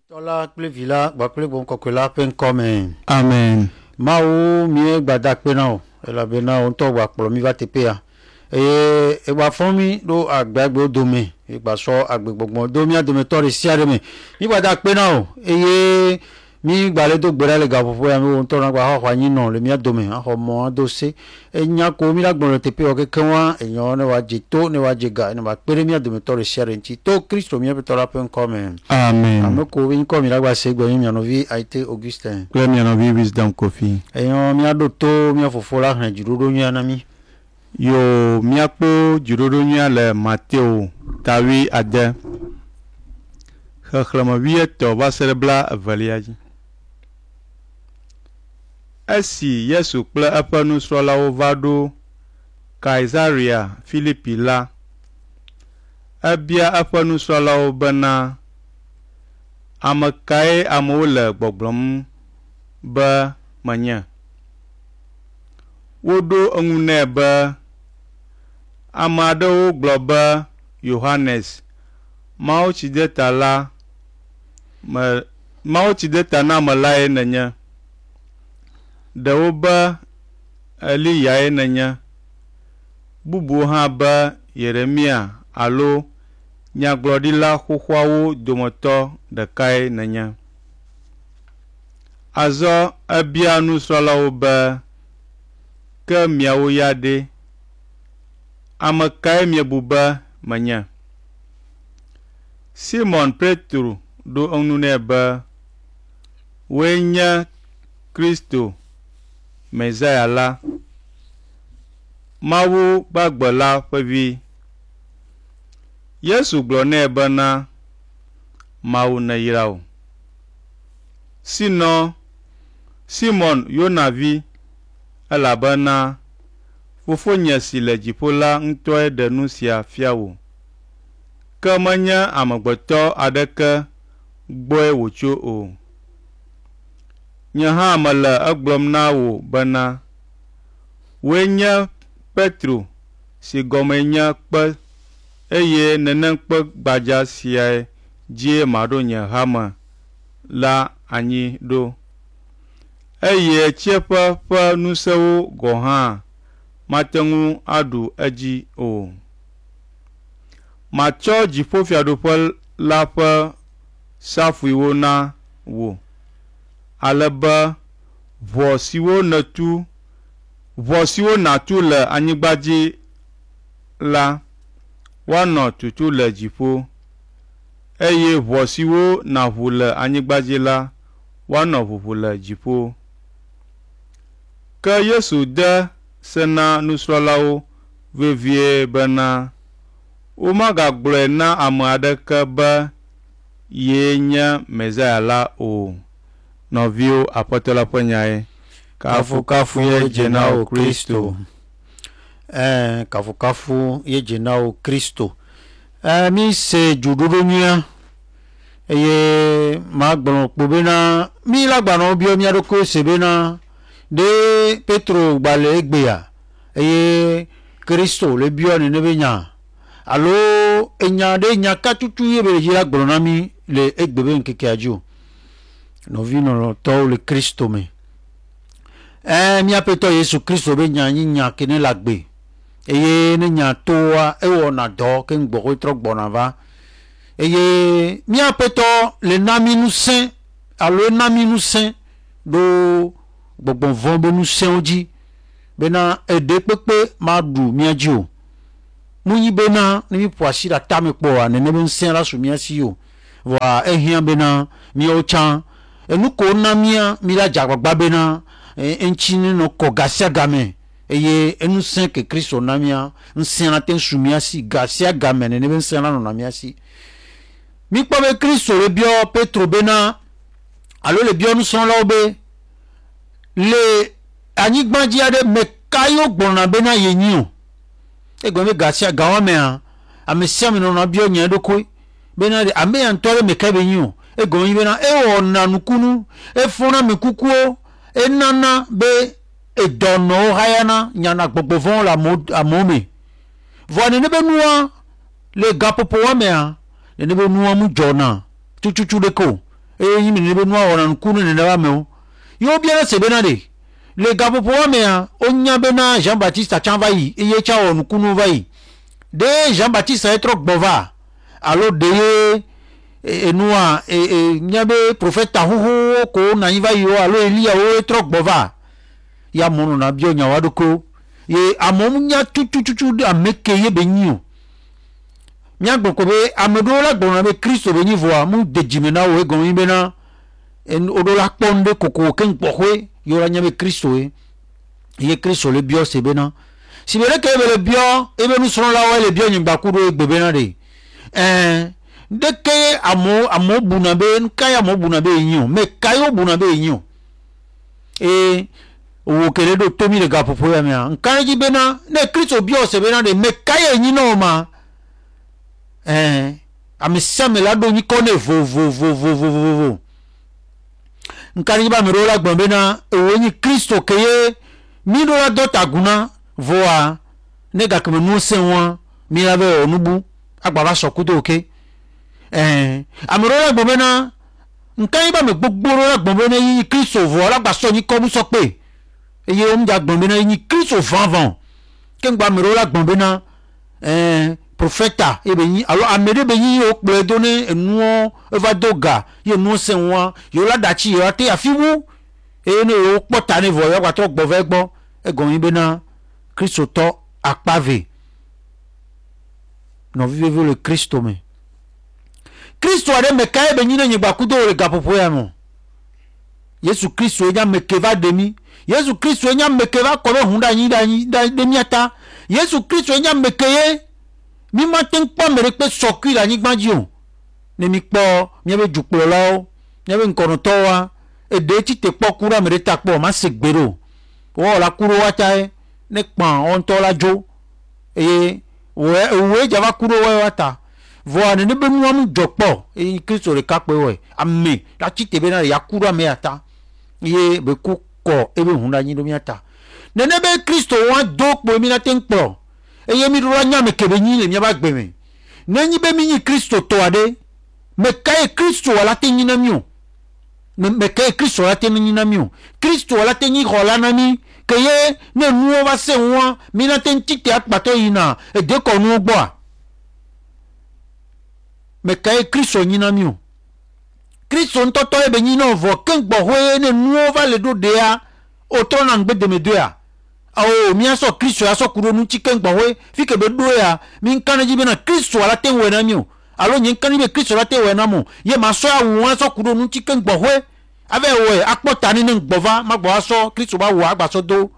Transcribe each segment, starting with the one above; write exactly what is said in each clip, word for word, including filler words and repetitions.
Tola plevila bakle bon kokola pen come. Amen. Mau mie gbadak penao. Ela bena on to wa plo mi va tepea. E e wa fomi do agbagbo dome. E gba so agbegbogbon do mi adome to re siare me. Mi gbadak penao. Eye mi gbale do gbera le ga popo ya mi on to na gba ho yin no le mi adome ho mo do se. E nya ko mi la gbon tepe o ke kanwa e nyo ne wa jito ne wa jega ne ba pere mi adome to re siare nti to Kristo mi pe to la pen come. Amen. Ame ko win ko mi la gba se gbo mi anovi aite Augustin. Kle mi anovi wisdom Kofi. Eyon mi ado to mi afofo la han juroro nyu anami. Yo mi akpo juroro nyu le Mateo tawi ade. Xexleme wie to va se bla evelia dzi. Esi Yesu kple eƒe nusrɔ̃lawo va ɖo Kaisarea Filipi la, ebia eƒe nusrɔ̃lawo bena ame kae amewo le gbɔgblɔm be menye. Woɖo eŋu nɛ be ame aɖewo gblɔ be Yohanes, Mawutsideta la, me Mawutsideta na ame lae nenye. Ɖewo be Eliyae nenye. Bubuwo hã be Yeremia alo nyagblɔɖila xoxoawo dometɔ ɖekae nenye. Azɔ ebia nusrɔ̃lawo be ke miawo ya ɖe, ame kae miebu be menye? Simon Petro ɖo eŋu nɛ be woe nye Kristo Mezaya la, Mawu gbagbe la ƒe vi. Yesu gblɔ nɛ bena Mawu neyra wo. Sinɔ Simon Yona vi, elabena Fofonye si le dziƒo la ŋutɔe ɖe nu sia fia wo, ke menye amegbetɔ aɖeke gbɔe wòtso o. Nye hã mele egblɔm na wo bena woe nye Petro si gɔme nye kpe, eye nenem kpe gbadza siae dzie maɖo nye hame la anyi ɖo, eye tsiẽƒe ƒe ŋusẽwo gɔ̃ hã mate ŋu aɖu edzi o. Matsɔ dziƒofiaɖuƒe la ƒe safuiwo na wo, ale be ʋɔ siwo netu ʋɔ siwo natu le anyigba dzi la woanɔ tutu le dziƒo, eye ʋɔ siwo naʋu le anyigba dzi la woanɔ ʋuʋu le dziƒo. Ke Yesu de se na nusrɔ̃lawo vevie bena womagagblɔe na ame aɖeke be ye nye Mezaya la o. Nɔviwo Aƒetɔ la ƒe nyae. Kafu kafu ye jena o Kristo. Eh kafu kafu ye jena o Kristo. Eh mi se judodo nya. Eye ma gbɔnɔ kpo bena mi la gbɔnɔ bio mi aɖoko se bena de Petro gbale egbea. Eye Kristo le bio ne ne be nya. Alo enya de nya katutu ye be la gbɔnɔ na mi le egbe be nkeke ajo. Novino no to le Kristo me. Eh mi apeto Yesu Kristo be nya nya kene lagbe. Eye ne nya toa e wona do ke ngbo tro gbona va. Eye mi apeto le nami nu sen alo nami nu sen do gbogbo von be nu sen oji. Bena ede pepe ma du mi aji o. Munyi bena ni mi poasi da tame po ane ne ben sen la su mi asi o. Wa ehia bena mi o chan enu ko na mia mi la jagbagba bena enchini no ko gasia game eye enu sen ke Kristo na mia nsen na ten sumia si gasia game ne ben sen na no na mia si mi pa be Kristo le bio Petro bena alo le bio nu son la obe le anyigbanji ade me kayo gbona bena yenyu e go me gasia gawa me a amesia me no na bio nya do koi bena de ame antore me ka be nyu e go yin bena e o na nukunu e fona me kukuo e nana be e dono hayana nyana gbogbo von la mod amome voine ne be nuwa le gapopo wa me a ne be nuwa mu jona chuchuchu de ko e yimi ne be no awona nkunu ne na me o yo bia se be na de le gapopo wa me a onya be na Jean Baptiste chanva yi eye cha o nkunu va yi de Jean Baptiste etro gbova alo de enua e nyabe profeta huhu ko na yiva yi o alo Elia o etro gbova ya mono na bio nya wadoko ye amom nya tutu tutu de ameke ye benyu nya gboko be amedo la gbona be Kristo be nyivo mu de jimena o egon yi be na en odola ponde koko ken pokwe yo la nya be Kristo e ye Kristo le bio se be na si be le ke be le bio e be nu so la wa le bio nyigba kuro egbe be na de eh de ke amo amo buna be nka ya mo buna be yin me kayo buna be yin e o kele do tomi le gapopo ya me nka ji be na ne Kristo bio se be na de me kayo yin no ma eh ami same la do ni kone vo vo vo vo vo vo vo nka ji ba me ro la gbon be na o ni Kristo keye mi do la do taguna voa nega keme nu senwa mi la be onubu agbaba sokudo oke eh amiro la gbon be na nkan yi ba me gbogbo la gbon be na yi Kristo vo la gba so ni ko mu so pe eye o mja gbon be na yi Kristo van van ke ngba amiro la gbon be na eh profeta e be yi alo amede be yi o pe do ne enu eva doga ye nu senwa yo la dachi yo ate afiwu e ne o pota ne vo yo gba to gbo ve gbo egon yi be na Kristo to akpave no vivez le Kristo me Kristo ade me kae be nyina nyigba kudo le gapopo ya mo Yesu Kristo enya mekeva demi Yesu Kristo enya mekeva ko be hunda yin da de miata Yesu Kristo enya mekeye mi ma ten pa mere pe sokui la nyigbanji o ne mi po mi be juplo la o mi be nkono to wa e de ti te po kura mere ta po ma se gbero o la kuro wa ta e ne pan on to la jo e we we java kuro wa wata vo ne ne be nu am jopo e Kristo le kape we ame la ti te be na ya kuro me ata ye be ku ko e be hunda nyi do mi ata ne ne be Kristo wa do po mi na ten po e ye mi ro nya me kebe nyi le mi ba gbe me ne nyi be mi nyi Kristo to ade me kai Kristo wala ten nyi na mi o me kai Kristo wala ten nyi na mi o Kristo wala ten nyi rola na mi keye ne nuo va se won mi na ten tite akpato yina e de ko nu gbo a me kai Kristo nyina mi o Kristo ntoto e be nyina vo ken gbo ho ne nuo va le do de a o to na ngbe de me do a o mi aso Kristo aso kuro nu chiken gbo ho fi ke be do ya mi nkan ji be na Kristo ala ten we na mi o alo nyin kan be Kristo ala ten we na mo ye ma so awu aso kuro nu chiken gbo ho ave we akpota ni ngbova magbo aso Kristo ba wo agbaso do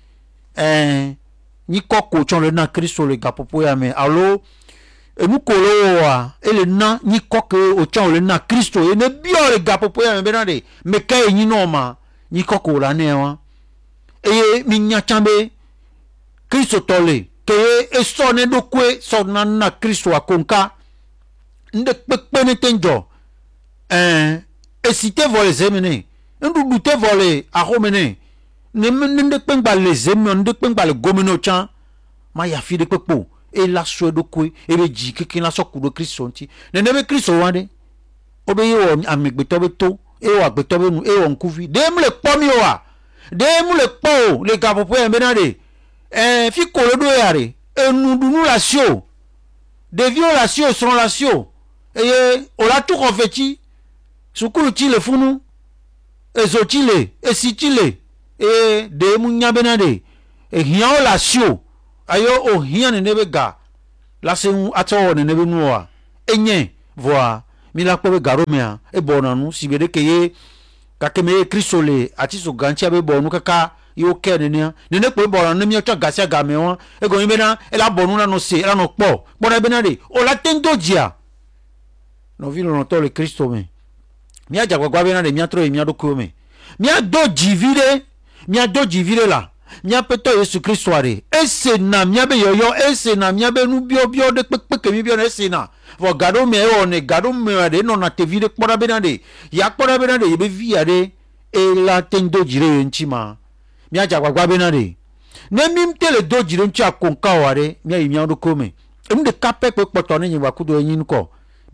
eh ni koko chon le na Kristo le gapopo ya me alo enu kolo wa ele na ni koko o chon le na Kristo e ne bio le gapopo ya me be na de me kai ni no ma ni koko la ne wa e mi nya chambe Kristo tole ke e so ne do kwe so na na Kristo akonka nde pepe ne tenjo eh et si te volé zemene ndu te volé a homene ne ne pengba les zeme nde pengba le gomeno chan ma ya fi de pepo e la so do kwe e be ji keke la so ku do Kristo nti ne ne be Kristo wande obe yo amegbeto be to e wa gbeto be nu e won kuvi de mu le po mi wa de mu le po le gapopo e benade eh fi ko le do yare e nu du nu la sio de violation sont la sio e o la tout confetti sukulu chile funu ezo chile esi chile e de munya benade e hian la sio ayo o hian ne be ga la se ato ne ne be nuwa enye voa mi la po be garomia e bonanu sibede keye kakeme Kristo le ati so ganchi abe bonu kaka yo ke ne ne ne pe bonanu ne mi oto gasia ga me won e go yin be na e la bonu na no se la no po bona benade o la tendo dia no vino no to le Kristo me mi aja gwagwa be na de mi atro mi adoko me mi ado jivire mi ado jivire la mi apeto Yesu Kristo are ese na mi abe yoyo ese na mi abe nu bio bio de pepe ke mi bio na ese na vo gado me o ne gado me de no na te vire kpora be na de ya kpora be na de be vi ade e la tendo jire nchima mi aja gwagwa be na de ne mi mtele do jire nchi akonka ware mi ayi mi adoko me em de kape pe poto ne yin wakudo yin ko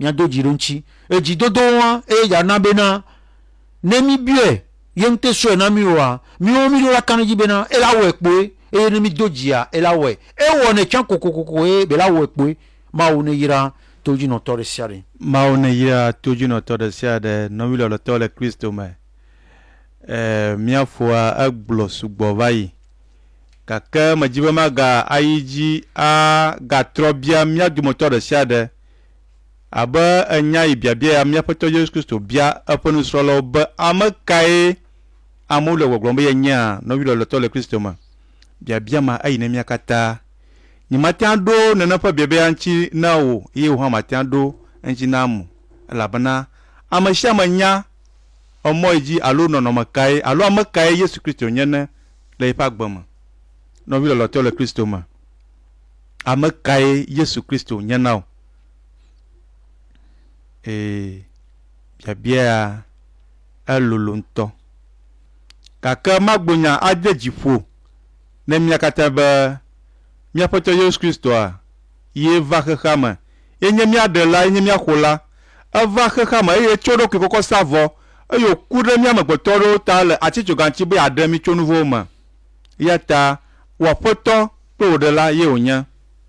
mia do jiro nchi eji dodo wa e ya na be na ne mi bie yen te so na mi wa mi o mi la kan ji be na e la wo epo e ne mi do jia e la wo e wo ne chan kokokoko e be la wo epo ma o ne yira toji no tore siare ma o ne yira toji no tore siare no wi lo tole Kristo me eh mia foa agblo sugbo vai kaka majiba maga ayiji a ga trobia mia du motor siade aba anya ibiabia mia poto Jesus Kristo bia aponu solo ba amakai amule wogombe nya no wi lo tole Kristo ma bia bia ma ayi na mia kata ni matiando na napa bebe anchi nawo ye ho matiando anchi namu labana amasha manya omoji alo no no makai alo amakai Yesu Kristo nyene le ipa gbama no wi lo tole Kristo ma amakai Yesu Kristo nyena eh bia bia alulunto kaka magbonya adejifo na miakata ba miapoto Yesu Kristo a ye va khama enye miadela enye miakola ava khama e chodo ke kokko savo ayo kure miamagbotoro tale atichoganchi be ademi chonuvo ma yata wa poto to de la ye onya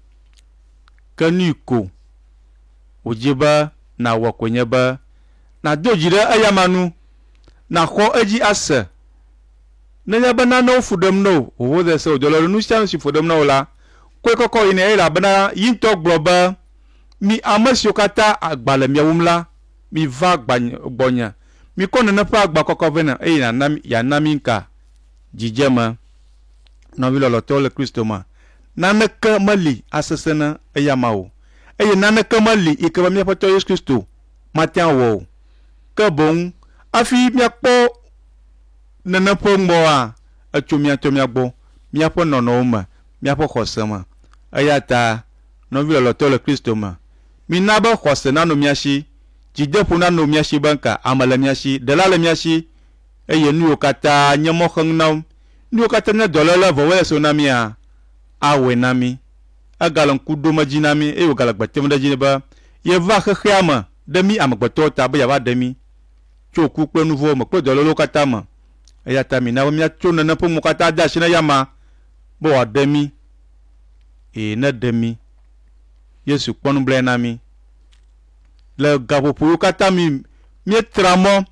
kaniko ojiba na wakonye ba na dojire ayamanu na kho eji ase nenya bana no fudem no wo de so doloro nu chan si fudem no la kwe koko ine era bana yinto gboba mi amasio kata agbale mi awumla mi va gbonya mi kono na pa agba koko vena e na nam ya naminka jijema no bi lo tole Kristo ma nanaka mali asasana ayamao e nanaka mali ikaba mi pato Yesu Kristo matian wo ka bon afi mi akpo nana po mboa achumia to miagbo miapo nono ma miapo khosama ayata no vi lo tole Kristo ma minaba khosana no miashi jidepo na no miashi banka amala miashi dalala miashi eye nu okata nyamo khangnam nu okata na dolala vowe so na mia awe nami agalan kudo majinami e o galagbatem da jineba ye va khama demi amagbato ta ba ya ba demi choku pe nouveau ma pe dololo kata ma ayata mina wamia chona na po mukata da shina yama bo ademi e na demi Yesu kwonu blena mi le gapo pu kata mi mi tramo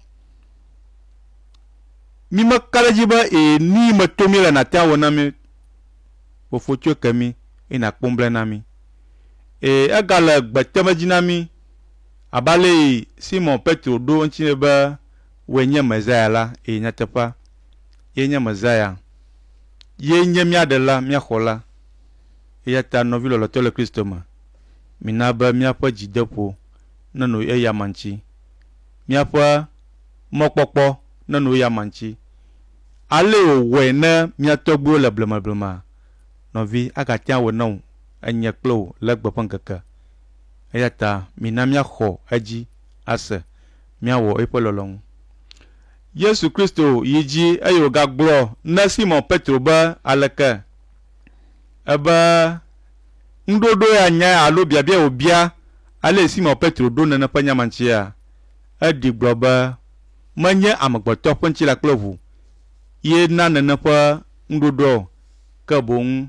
mi makalaji ba e ni matomi la na ta wona mi bo focho kami ina kpomblena mi e agala gbatama jinami abale Simon Petro do nchine ba wenye mazaya la e nyatepa yenye mazaya yenye miadela miakola yata novilo lo tole Kristo ma minaba miapa jidepo nanu e yamanchi miapa mokpokpo nanu yamanchi ale owe na miatogbo le blema blema novi agatia wona anya klo legbo pankaka yata minamia kho aji ase miawo epololong Yesu Kristo yiji ayo gagbro na Simon Petro ba alaka aba ndodo ya nya alo bia bia obia ale Simon Petro do na panya manchia adi gboba manye amagboto ponchi la klovu ye na na pa ndodo ka bon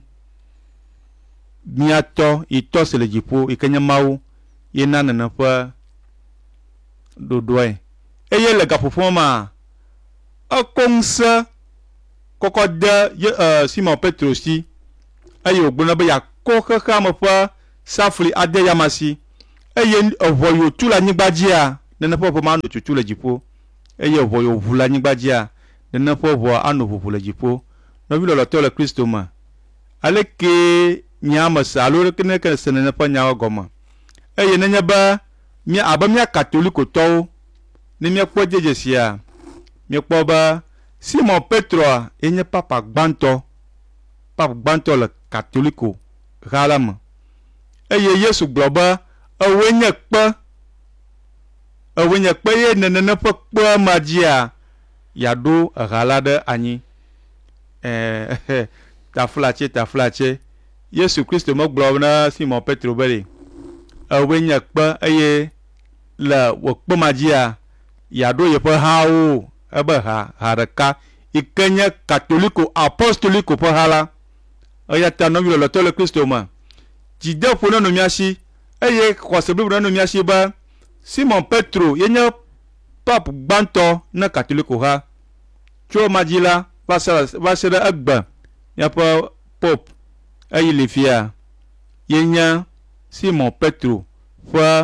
miato ito selejipo ikanya mau ye na na pa dodoe eye le gapofoma akongsa kokoda uh, Simon Petro si ayo gbona ba ya kokaka mafa safli ade yamasi eye ovoyo tula nyigbajia nena popo ma no tutula jipo eye ovoyo vula nyigbajia nena popo anu vula jipo no bi lo tole Kristo ma aleke nyama sa alore kene kene senena pa nyawa goma eye nenya ba mi abamia katoliko to ni mi kpo jejesia mi kpo ba Simon Petro enye papa gbanto papa gbanto le katoliko galam eye Yesu globa awenye kpa awenye kpa ye nenene pa kpa magia yado galade anyi eh taflache taflache Yesu Kristo mo globa na Simon Petro bele awenye kpa eye le wokpe ma dzia yaɖo yeƒe hawo ebe ha ha ɖeka yi ke nye katoliko apostoliko ƒe ha la. Eya ta nɔvi lɔlɔtɔ le Kristo me dzideƒo ne no mia si eye xɔse blibo ne no mia si be Simon Petro ye nye pape gbãtɔ ne katoliko ha tso ma dzi la va se va se ɖe egbe miaƒe pope eyi le fia ye nye Simon Petro ƒe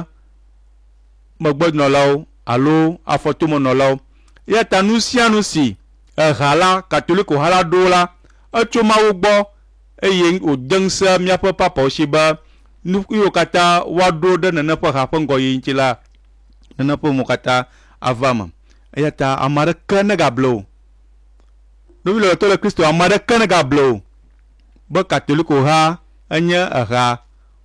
megbenɔlawo alo afɔtomenɔlawo. Ya ta nu sia nu si eha la katoliko ha la ɖo la etso Mawu gbɔ eye wòde ŋusẽ míaƒe papawo si be nu yiwo katã woaɖo ɖe nene ƒe ha ƒe ŋgɔyiyi ŋuti la nene ƒe mo katã ava me. Eya ta ame aɖeke negable o. Nɔvi lɔlɔtɔ le Kristo, ame aɖeke negable o be katoliko ha enye eha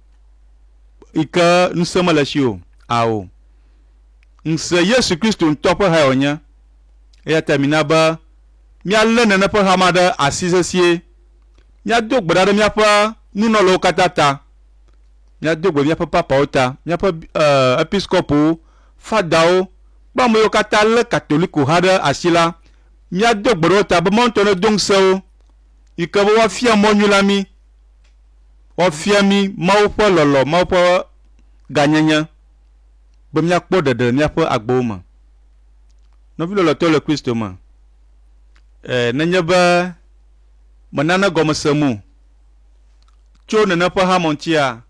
yi ke ŋusẽ mele si o. Awo. Ŋusẽ Yesu Kristo ŋutɔ ƒe ha wònye. Eya ta mina be míalé nene ƒe ha ma ɖe asi sesĩe. Míado gbe ɖa ɖe míaƒe nunɔlawo katã ta. Míado gbe míaƒe papawo ta, míaƒe uh, episkopowo, fadawo, kple ame yiwo katã lé katoliko ha ɖe asi la. Míado gbe ɖe wo ta be Mawu ŋutɔ nedo ŋusẽ wo yi ke be woafia mɔ nyui la mí. Woafia mí Mawu ƒe lɔlɔ, Mawu ƒe ganyenye be míakpɔ ɖeɖe le míaƒe agbewo me. Nɔvi lɔlɔtɔ le Kristo me. Eh, nenye be menane gɔmese mu tso nene ƒe ha me ŋutia,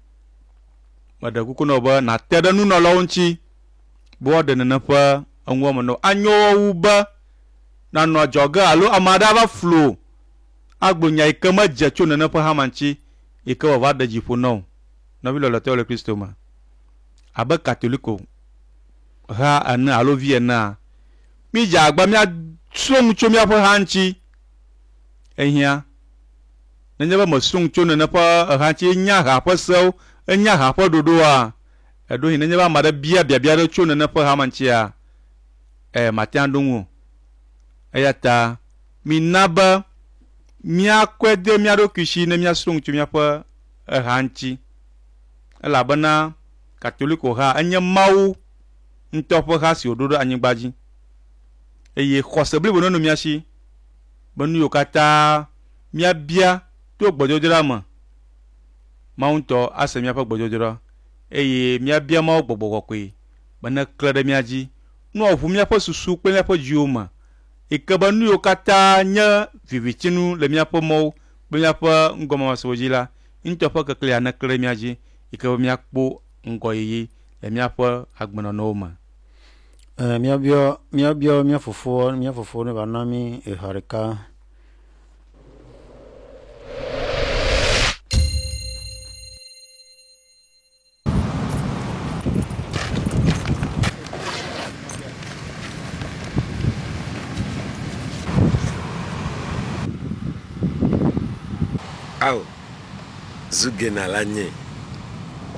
meɖe kuku nɔ be nate ɖe nunɔlawo ŋuti be woaɖe nene ƒe eŋuwo me nɔ. Anyo wu be nanɔ adzɔge alo ame aɖe ava flo agblɔ nya yi ke medze tso nene ƒe ha ma ŋuti yi ke wòava ɖe dziƒo na o. Nɔvi lɔlɔtɔ le Kristo me. Abe katoliko ha ene alo vi enea, mídze agba míasrɔ̃ nu tso míaƒe ha ŋuti. Ehia nenye be mesrɔ̃ tso nene ƒe ha ŋuti enya ha ƒe sewo, enya ha ƒe ɖoɖoa, eɖo hi nenye be ame aɖe bia biabia ɖe tso nene ƒe ha ma ŋutia, eh, mate ŋu aɖo ŋu o. Eya ta mina be míakɔe de mía ɖokui si ne míasrɔ̃ tso míaƒe ha ŋuti, elabena katoliko ha enye Mawu ŋutɔ ƒe ha si wòɖo ɖe anyigba dzi eye xɔse blibo ne no mía si be nu yiwo katã míabia to gbɔdzɔdzɔa me, Mawu ŋutɔ ase míaƒe gbɔdzɔdzɔa eye míabia Mawu gbɔgbɔ kɔkɔe be ne klẽ ɖe mía dzi, nu wòʋu míaƒe susu kple míaƒe dziwo me yi ke be nu yiwo katã nye vivitsinu le míaƒe mɔwo kple míaƒe ŋgɔmemasewo dzi la, ŋutɔ ƒe keklẽa neklẽ ɖe mía dzi yi ke be míakpɔ ŋgɔyiyi le míaƒe agbenɔnɔwo me. Uh, míabiɔ míabiɔ mía fofowo mía fofowo ne va na mí eha ɖeka. Awo zugena la nye